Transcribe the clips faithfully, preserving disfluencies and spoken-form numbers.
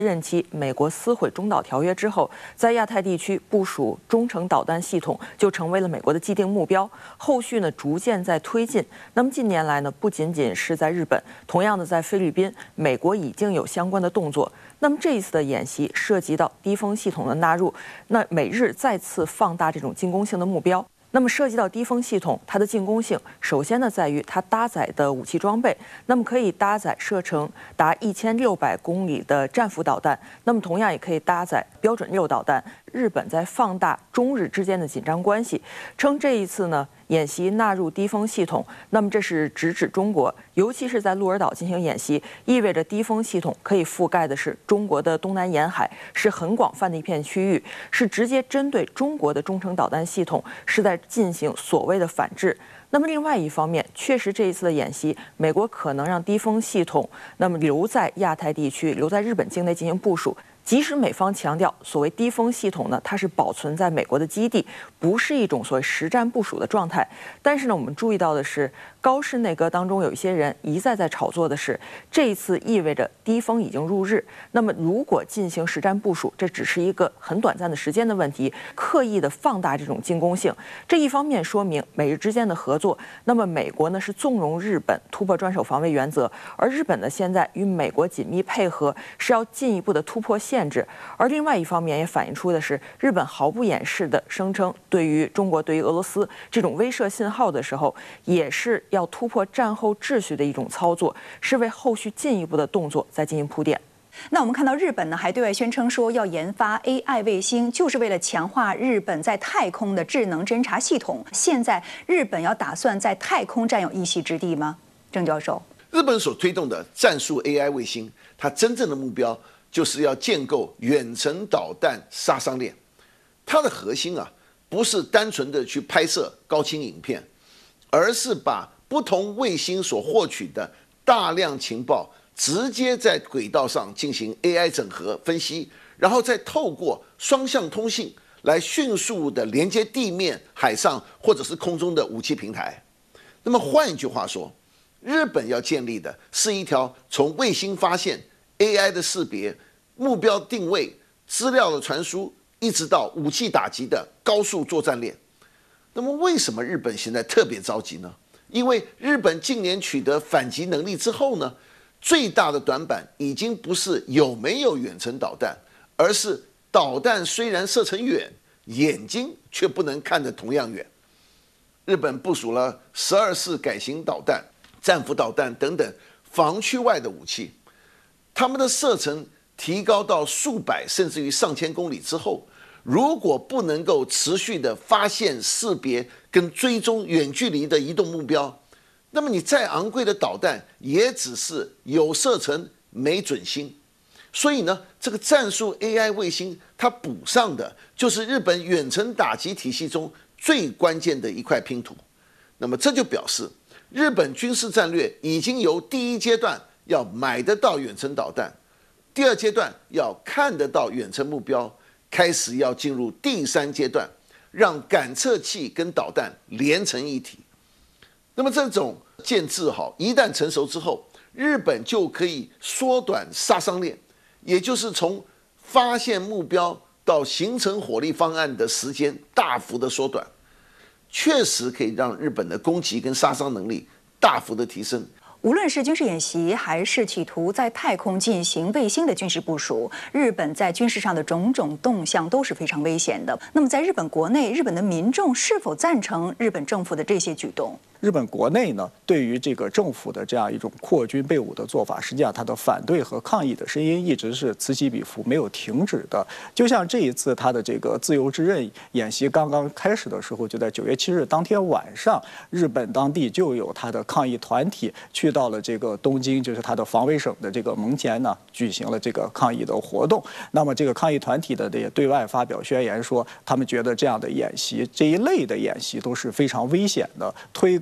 任期，美国撕毁中导条约之后，在亚太地区部署中程导弹系统就成为了美国的既定目标。后续呢，逐渐在推进。那么近年来呢，不仅仅是在日本，同样的在菲律宾，美国已经有相关的动作。那么这一次的演习涉及到低风系统的纳入，那美日再次放大这种进攻性的目标。 那么涉及到低风系统，它的进攻性，首先呢在于它搭载的武器装备，那么可以搭载射程达一千六百公里的战斧导弹，那么同样也可以搭载标准六导弹。日本在放大中日之间的紧张关系，称这一次呢演习纳入低风系统，那么这是直指中国，尤其是在鹿儿岛进行演习，意味着低风系统可以覆盖的是中国的东南沿海，是很广泛的一片区域，是直接针对中国的中程导弹系统，是在 进行所谓的反制。那么另外一方面，确实这一次的演习，美国可能让低风系统那么留在亚太地区，留在日本境内进行部署。 即使美方强调所谓低风系统呢，它是保存在美国的基地，不是一种所谓实战部署的状态。但是呢，我们注意到的是，高市内阁当中有一些人一再在炒作的是，这一次意味着低风已经入日。那么如果进行实战部署，这只是一个很短暂的时间的问题，刻意的放大这种进攻性。这一方面说明美日之间的合作，那么美国呢是纵容日本突破专守防卫原则，而日本呢现在与美国紧密配合，是要进一步的突破限制。而另外一方面也反映出的是，日本毫不掩饰的声称，对于中国、对于俄罗斯这种威慑信号的时候，也是要突破战后秩序的一种操作，是为后续进一步的动作在进行铺垫。 那我们看到日本呢，还对外宣称说要研发 A I 卫星，就是为了强化日本在太空的智能侦察系统。现在日本要打算在太空占有一席之地吗？郑教授， 日本所推动的战术 A I 卫星，它真正的目标就是要建构远程导弹杀伤链。它的核心啊，不是单纯的去拍摄高清影片，而是把不同卫星所获取的大量情报， 直接在轨道上进行 A I 整合分析，然后再透过双向通信来迅速的连接地面、海上或者是空中的武器平台。那么换一句话说，日本要建立的是一条从卫星发现、A I 的识别、目标定位、资料的传输，一直到武器打击的高速作战链。那么为什么日本现在特别着急呢？因为日本近年取得反击能力之后呢， 最大的短板已经不是有没有远程导弹，而是导弹虽然射程远，眼睛却不能看得同样远。日本部署了十二式改型导弹、战斧导弹等等防区外的武器，它们的射程提高到数百甚至于上千公里之后，如果不能够持续的发现、识别跟追踪远距离的移动目标， 那么你再昂贵的导弹也只是有射程没准星，所以呢，这个战术 A I 卫星它补上的就是日本远程打击体系中最关键的一块拼图。那么这就表示，日本军事战略已经由第一阶段要买得到远程导弹，第二阶段要看得到远程目标，开始要进入第三阶段，让感测器跟导弹连成一体。 那么这种建制好，一旦成熟之后，日本就可以缩短杀伤链，也就是从发现目标到形成火力方案的时间大幅的缩短，确实可以让日本的攻击跟杀伤能力大幅的提升。 无论是军事演习，还是企图在太空进行卫星的军事部署，日本在军事上的种种动向都是非常危险的。那么，在日本国内，日本的民众是否赞成日本政府的这些举动？ 日本国内呢，对于这个政府的这样一种扩军备武的做法，实际上它的反对和抗议的声音一直是此起彼伏，没有停止的。就像这一次它的这个自由之刃演习刚刚开始的时候，就在九月七日当天晚上，日本当地就有它的抗议团体去到了这个东京，就是它的防卫省的这个门前呢，举行了这个抗议的活动。那么这个抗议团体的也对外发表宣言说，他们觉得这样的演习，这一类的演习都是非常危险的，推高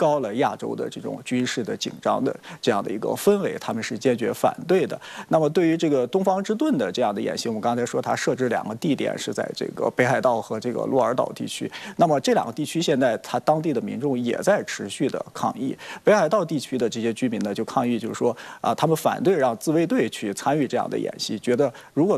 高了亚洲的这种军事的紧张的这样的一个氛围，他们是坚决反对的。那么对于这个东方之盾的这样的演习，我们刚才说它设置两个地点是在这个北海道和这个鹿儿岛地区。那么这两个地区现在它当地的民众也在持续的抗议。北海道地区的这些居民呢就抗议，就是说啊，他们反对让自卫队去参与这样的演习，觉得如果